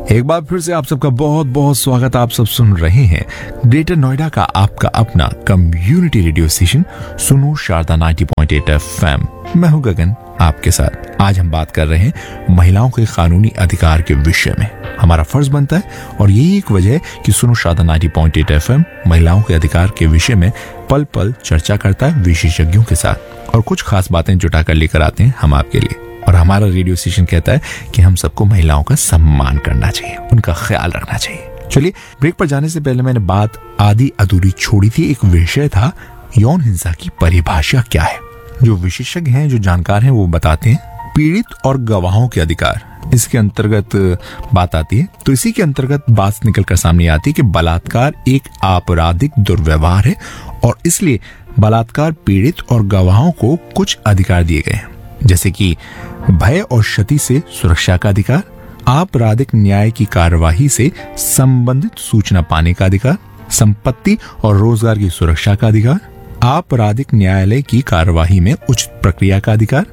एक बार फिर से आप सबका बहुत बहुत स्वागत। आप सब सुन रहे हैं ग्रेटर नोएडा का आपका अपना कम्युनिटी रेडियो स्टेशन सुनो शारदा 90.8 FM। मैं हूं गगन आपके साथ। आज हम बात कर रहे हैं महिलाओं के कानूनी अधिकार के विषय में। हमारा फर्ज बनता है और यही एक वजह है कि सुनो शारदा 90.8 FM महिलाओं के अधिकार के विषय में पल पल चर्चा करता है विशेषज्ञों के साथ और कुछ खास बातें जुटा कर लेकर आते हैं हम आपके लिए। और हमारा रेडियो स्टेशन कहता है कि हम सबको महिलाओं का सम्मान करना चाहिए, उनका ख्याल रखना चाहिए। चलिए, ब्रेक पर जाने से पहले मैंने बात आधी अधूरी छोड़ी थी। एक विषय था यौन हिंसा की परिभाषा क्या है। जो विशेषज्ञ हैं, जो जानकार हैं, वो बताते हैं पीड़ित और गवाहों के अधिकार, इसके अंतर्गत बात आती है। तो इसी के अंतर्गत बात निकलकर सामने आती है कि बलात्कार एक आपराधिक दुर्व्यवहार है और इसलिए बलात्कार पीड़ित और गवाहों को कुछ अधिकार दिए गए हैं, जैसे कि भय और क्षति से सुरक्षा का अधिकार, आपराधिक न्याय की कार्यवाही से संबंधित सूचना पाने का अधिकार, संपत्ति और रोजगार की सुरक्षा का अधिकार, आपराधिक न्यायालय की कार्यवाही में उचित प्रक्रिया का अधिकार,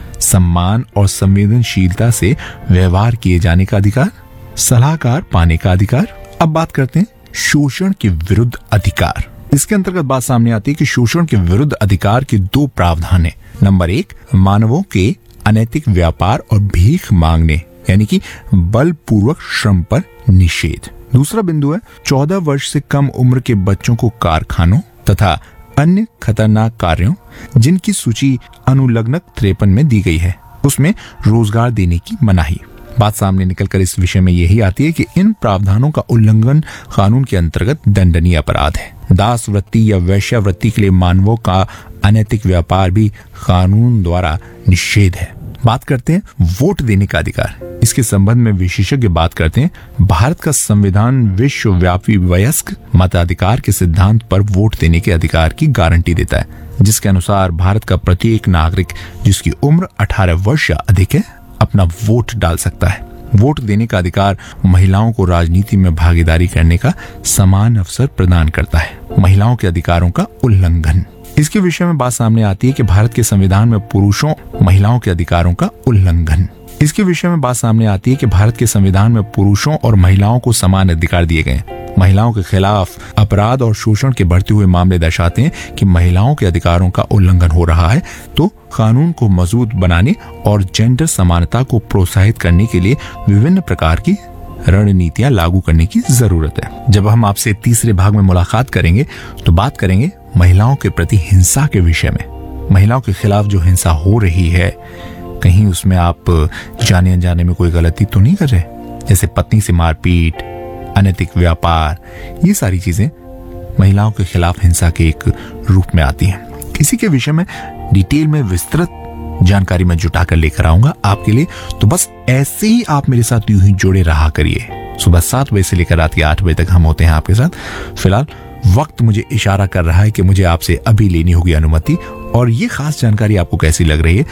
सम्मान और संवेदनशीलता से व्यवहार किए जाने का अधिकार, सलाहकार पाने का अधिकार। अब बात करते हैं शोषण के विरुद्ध अधिकार। इसके अंतर्गत बात सामने आती है कि शोषण के विरुद्ध अधिकार के दो प्रावधान है। नंबर 1, मानवों के अनैतिक व्यापार और भीख मांगने यानी कि बलपूर्वक श्रम पर निषेध। दूसरा बिंदु है 14 वर्ष से कम उम्र के बच्चों को कारखानों तथा अन्य खतरनाक कार्यों जिनकी सूची अनुलग्नक 53 में दी गई है उसमें रोजगार देने की मनाही। बात सामने निकलकर इस विषय में यही आती है कि इन प्रावधानों का उल्लंघन कानून के अंतर्गत दंडनीय अपराध है। दास वृत्ति या वैश्यावृत्ति के लिए मानवों का अनैतिक व्यापार भी कानून द्वारा निषेध है। बात करते हैं वोट देने का अधिकार। इसके संबंध में विशेषज्ञ बात करते हैं भारत का संविधान विश्वव्यापी वयस्क मताधिकार के सिद्धांत पर वोट देने के अधिकार की गारंटी देता है, जिसके अनुसार भारत का प्रत्येक नागरिक जिसकी उम्र 18 वर्ष या अधिक है अपना वोट डाल सकता है। वोट देने का अधिकार महिलाओं को राजनीति में भागीदारी करने का समान अवसर प्रदान करता है। महिलाओं के अधिकारों का उल्लंघन। इसके विषय में बात सामने आती है कि भारत के संविधान में पुरुषों महिलाओं के अधिकारों का उल्लंघन। इसके विषय में बात सामने आती है कि भारत के संविधान में पुरुषों और महिलाओं को समान अधिकार दिए गए। महिलाओं के खिलाफ अपराध और शोषण के बढ़ते हुए मामले दर्शाते हैं कि महिलाओं के अधिकारों का उल्लंघन हो रहा है, तो कानून को मजबूत बनाने और जेंडर समानता को प्रोत्साहित करने के लिए विभिन्न प्रकार की रणनीतियां लागू करने की जरूरत है। जब हम आपसे तीसरे भाग में मुलाकात करेंगे तो बात करेंगे महिलाओं के प्रति हिंसा के विषय में। महिलाओं के खिलाफ जो हिंसा हो रही है, कहीं उसमें आप जाने अनजाने में कोई गलती तो नहीं कर रहे, जैसे पत्नी से मारपीट, अनैतिक व्यापार, ये सारी चीजें महिलाओं के खिलाफ हिंसा के एक रूप में आती हैं। इसी के विषय में डिटेल में विस्तृत जानकारी मैं जुटा कर लेकर आऊंगा आपके लिए। तो बस ऐसे ही आप मेरे साथ यूं ही जुड़े रहा करिए। सुबह 7 बजे से लेकर रात के 8 बजे तक हम होते हैं आपके साथ। फिलहाल वक्त मुझे इशारा कर रहा है कि मुझे आपसे अभी लेनी होगी अनुमति। और ये खास जानकारी आपको कैसी लग रही है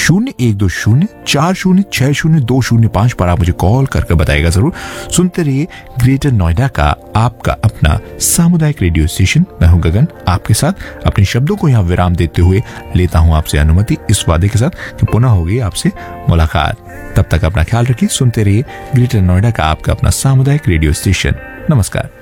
012040602005 पर आप मुझे कॉल करके बताएगा जरूर। सुनते रहिए ग्रेटर नोएडा का आपका अपना सामुदायिक रेडियो स्टेशन। मैं हूं गगन आपके साथ। अपने शब्दों को यहाँ विराम देते हुए लेता हूं आपसे अनुमति, इस वादे के साथ कि पुनः होगी आपसे मुलाकात। तब तक अपना ख्याल रखिए। सुनते रहिए ग्रेटर नोएडा का आपका अपना सामुदायिक रेडियो स्टेशन। नमस्कार।